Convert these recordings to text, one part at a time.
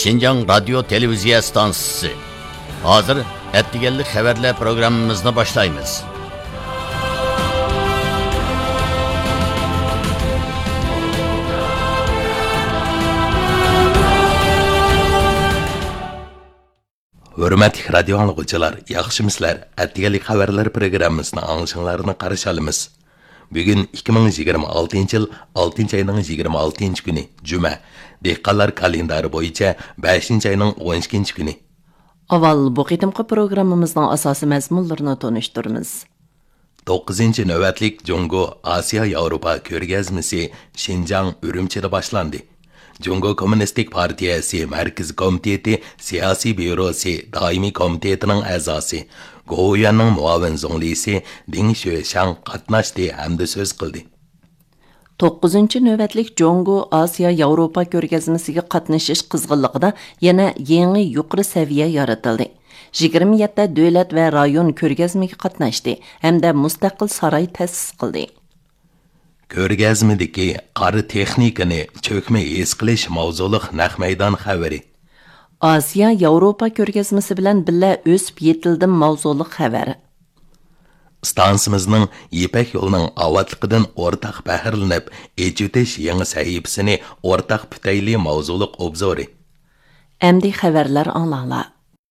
Şinjan Radyo Televiziya Stansiyasi. Hazır ettigenlik haberler programımızını başlayımız. Hürmetli radyo anlıqçılar, yaxşımıslar, ettigenlik haberler programımızın anlaşılmalarını qarşı alımız. Bugün 2026 yıl 6. ayının 26. günü, Cuma. Dehqonlar kalendari boyunca 5. ayının 12. günü. Aval bu qitimqi programımızın asası məzmunlarını tanıştırımız. 9. növbətlik Jungo Asiya Avropa ko'rgazmasi Şinjan Ürümçi'de başlandı. Jungo Komünistik Partiyasi Merkez Komiteti Siyasi Bürosu Daimi Komitetinin a'zosi Goyanның muavin zonglisi Ding Xueshang qatnashdi hamda so'z qildi. 9. növbətlik Jungo Asiya Avropa ko'rgazmasiga qatnashish qizg'inligida yana yangi yuqori saviya yaratildi. 27 davlat va rayon ko'rgazmaga qatnashdi hamda mustaqil saroy ta'sis qildi. Ko'rgazmadagi qari texnikani cho'kma his qilish mavzuliq naq maydon xabari. Asiya Avropa ko'rgazmasi bilan birga o'sib yetildim mavzuliq xabar. Stansimizning Ipak yo'lining avatliqidan o'rtaq bahirlanib, ejitish yangi sahifasini o'rtaq putayli mavzuliq obzori. Endi xabarlar anlanglar.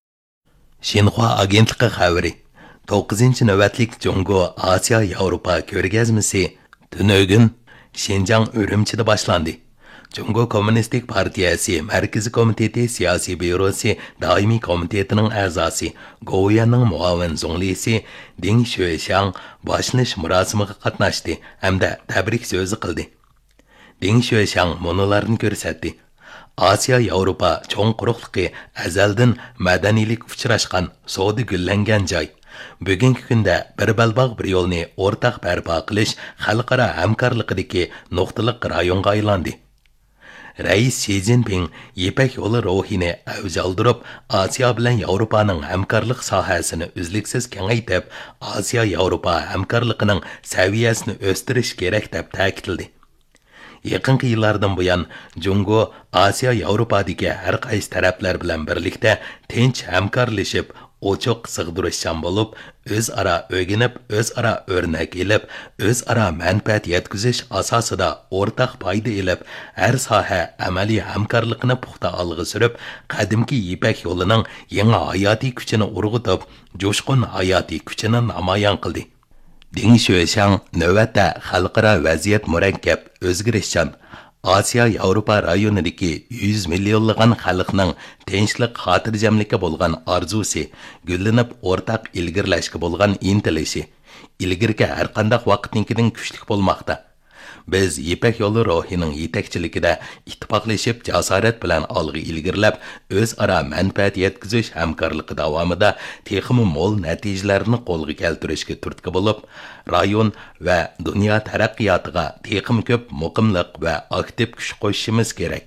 Xinhua agentligi xabari. 9. navbatlik Jungo Asiya Avropa ko'rgazmasi Tünögün Şinjan Ürümçi'de başlandı. Jungo Komünistik Partiyasi Merkezi Komiteti Siyasi Bürosu Daimi Komitetinin a'zosi Goyanның muavin zonglisi Ding Xueshang başlanış murosimiga qatnashdi hamda tabrik so'zi qildi. Ding Xueshang monolarni ko'rsatdi. Asiya Avropa cho'ng quruqligi azaldan madaniylik uchrashgan, savdo gullangan joy. Bugungi kunda bir balbog' bir yo'lni o'rtaq barpo qilish xalqaro hamkorlikdagi nuqtaliq rayonga aylandi. Rais Xi Jinping Ipak yo'li ruhini avj oldirib, Asiya bilan Yevropaning hamkorlik sohasini uzluksiz kengaytirib, Asiya Yevropa hamkorligining saviyasini o'stirish kerak deb ta'kidladi. Yaqinqi yillardan buyon Jungo Asiya Yevropadagi har qaysi taraflar bilan birlikda tinch hamkorlashib, ochiq sig'dirishchan bo'lib, o'zaro o'rganib, o'zaro o'rnak olib, o'zaro manfaat yetkazish asosida o'rtaq foyda olib, har soha amaliy hamkorlikni puxta olg'a surib, qadimki Ipak yo'lining yangi hayotiy kuchini urg'itib, jo'shqin hayotiy kuchini namoyon qildi. Ding Xueshang navbatda xalqaro vaziyat murakkab, o'zgarishchan Asiya Avropa rayonidagi 100 millionlagan xalqning tinchlik xotirjamlikka bo'lgan orzusi, gullanib o'rtaq ilgirlashga bo'lgan intilishi, ilgirga har qanday vaqtninkidan kuchli bo'lmoqda. Biz Ipak yo'li ruhining yetakchiligida ittifoqlashib, jasorat bilan olg'a ilgirlab, o'zaro manfaat yetkazish hamkorligi davomida texmi mo'l natijalarni qo'lga keltirishga turtki bo'lib, rayon va dunyo taraqqiyotiga texmi ko'p muqimlik va aktiv kuch qo'shishimiz kerak.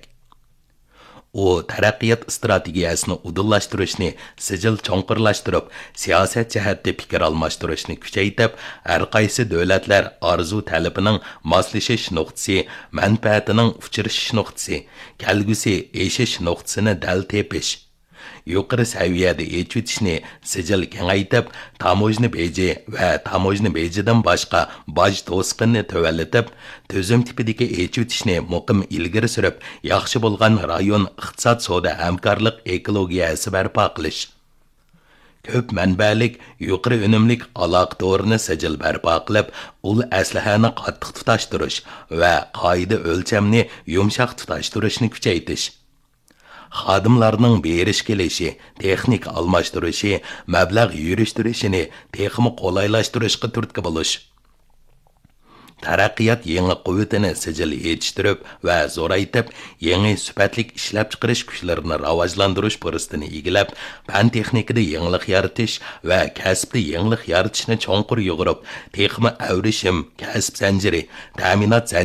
U taraqqiyot strategiyasini udulashtirishni sijil cho'nqirlashtirib, siyosat jihatda fikr almashtirishni kuchaytirib, har qaysi davlatlar orzu talabining moslashish nuqtasi, manfaatining uchrashish nuqtasi, kelgusi eshish nuqtasini dal tepish, yuqori saviyada echitishni sijil kengaytirib, tamojni beji va tamojni bejidan boshqa boj to'sqinni tuvallatib, tuzum tipidagi echitishni muqim ilgari surib, yaxshi bo'lgan rayon iqtisod savdo hamkorlik ekologiyasi barpo qilish. Ko'p manbalik, yuqori unumlik aloqa to'rini sijil barpo qilib, ul aslahani qattiq tutashtirish va qoida o'lchamni yumshoq tutashtirishni kuchaytirish. Xodimlarning berish kelishi, texnik almashtirishi, mablag' yurishtirishini texmi qolaylashtirishga turtki bo'lish. Taraqqiyot yangi quvvatini sijil yetishtirib va zo'raytib, yangi sifatlik ishlab chiqarish kuchlarini rivojlantirish fursatini egallab, fan texnikada yangilik yaratish va kasbda yangilik yaratishni cho'nqur yug'urib, texmi avrishim, kasb zanjiri, ta'minot